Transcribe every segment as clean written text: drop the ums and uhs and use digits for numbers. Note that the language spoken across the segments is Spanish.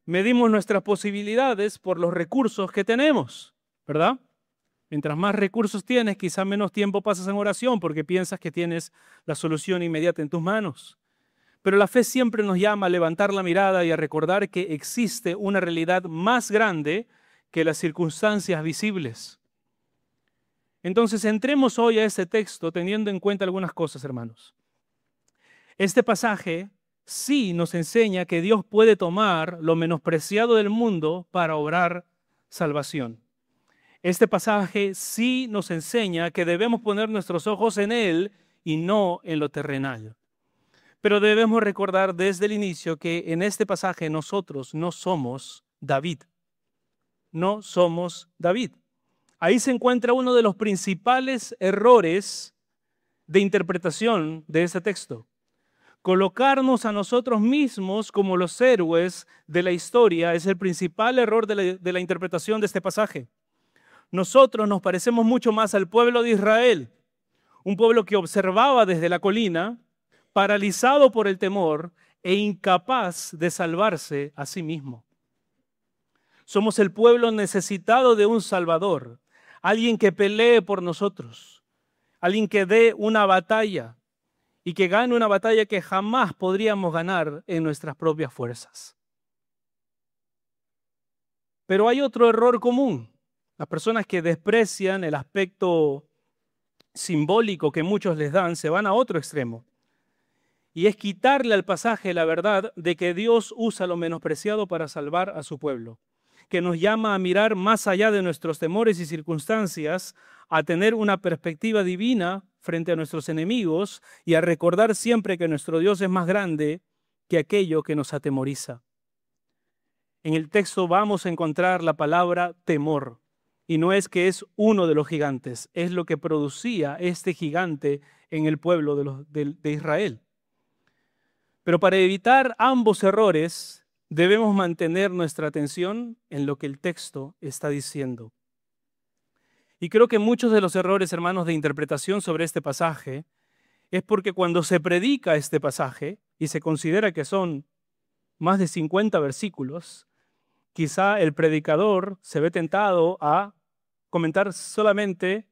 medimos nuestras posibilidades por los recursos que tenemos, ¿verdad? Mientras más recursos tienes, quizá menos tiempo pasas en oración porque piensas que tienes la solución inmediata en tus manos. Pero la fe siempre nos llama a levantar la mirada y a recordar que existe una realidad más grande que las circunstancias visibles. Entonces, entremos hoy a este texto teniendo en cuenta algunas cosas, hermanos. Este pasaje sí nos enseña que Dios puede tomar lo menospreciado del mundo para obrar salvación. Este pasaje sí nos enseña que debemos poner nuestros ojos en Él y no en lo terrenal. Pero debemos recordar desde el inicio que en este pasaje nosotros no somos David. No somos David. Ahí se encuentra uno de los principales errores de interpretación de este texto. Colocarnos a nosotros mismos como los héroes de la historia es el principal error de la interpretación de este pasaje. Nosotros nos parecemos mucho más al pueblo de Israel, un pueblo que observaba desde la colina, paralizado por el temor e incapaz de salvarse a sí mismo. Somos el pueblo necesitado de un Salvador, alguien que pelee por nosotros, alguien que dé una batalla y que gane una batalla que jamás podríamos ganar en nuestras propias fuerzas. Pero hay otro error común. Las personas que desprecian el aspecto simbólico que muchos les dan se van a otro extremo. Y es quitarle al pasaje la verdad de que Dios usa lo menospreciado para salvar a su pueblo, que nos llama a mirar más allá de nuestros temores y circunstancias, a tener una perspectiva divina frente a nuestros enemigos y a recordar siempre que nuestro Dios es más grande que aquello que nos atemoriza. En el texto vamos a encontrar la palabra temor, y no es que es uno de los gigantes, es lo que producía este gigante en el pueblo de Israel. Pero para evitar ambos errores, debemos mantener nuestra atención en lo que el texto está diciendo. Y creo que muchos de los errores, hermanos, de interpretación sobre este pasaje es porque cuando se predica este pasaje y se considera que son más de 50 versículos, quizá el predicador se ve tentado a comentar solamente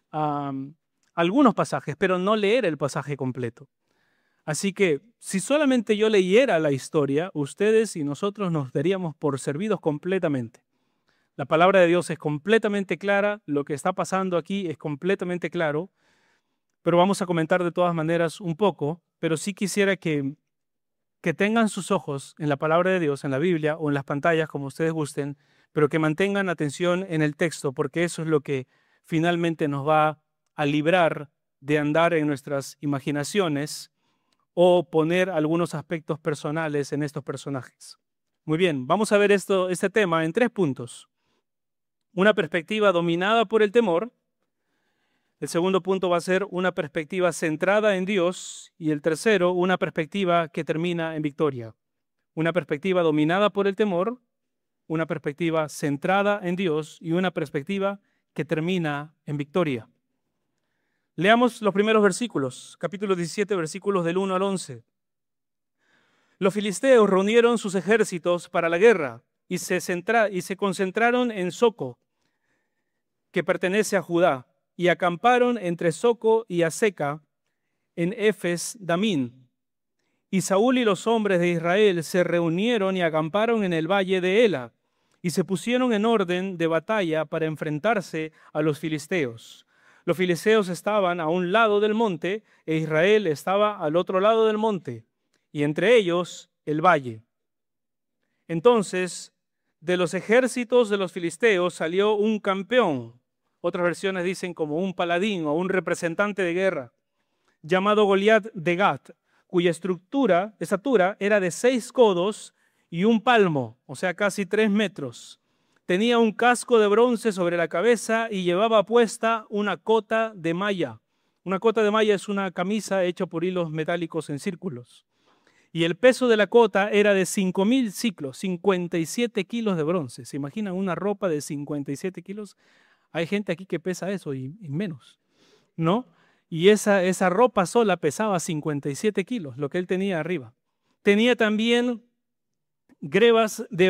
algunos pasajes, pero no leer el pasaje completo. Así que si solamente yo leyera la historia, ustedes y nosotros nos daríamos por servidos completamente. La palabra de Dios es completamente clara, lo que está pasando aquí es completamente claro, pero vamos a comentar de todas maneras un poco, pero sí quisiera que tengan sus ojos en la palabra de Dios, en la Biblia o en las pantallas, como ustedes gusten, pero que mantengan atención en el texto, porque eso es lo que finalmente nos va a librar de andar en nuestras imaginaciones o poner algunos aspectos personales en estos personajes. Muy bien, vamos a ver este tema en 3 puntos. Una perspectiva dominada por el temor. El segundo punto va a ser una perspectiva centrada en Dios. Y el tercero, una perspectiva que termina en victoria. Una perspectiva dominada por el temor, una perspectiva centrada en Dios y una perspectiva que termina en victoria. Leamos los primeros versículos, capítulo 17, versículos del 1 al 11. Los filisteos reunieron sus ejércitos para la guerra y se concentraron en Soco, que pertenece a Judá, y acamparon entre Soco y Azeca en Efes Damín. Y Saúl y los hombres de Israel se reunieron y acamparon en el valle de Ela, y se pusieron en orden de batalla para enfrentarse a los filisteos. Los filisteos estaban a un lado del monte e Israel estaba al otro lado del monte, y entre ellos el valle. Entonces, de los ejércitos de los filisteos salió un campeón, otras versiones dicen como un paladín o un representante de guerra, llamado Goliat de Gat, cuya estatura era de 6 codos y un palmo, o sea, casi 3 metros. Tenía un casco de bronce sobre la cabeza y llevaba puesta una cota de malla. Una cota de malla es una camisa hecha por hilos metálicos en círculos. Y el peso de la cota era de 5,000 siclos, 57 kilos de bronce. ¿Se imaginan una ropa de 57 kilos? Hay gente aquí que pesa eso y menos, ¿no? Y esa ropa sola pesaba 57 kilos, lo que él tenía arriba. Tenía también grebas de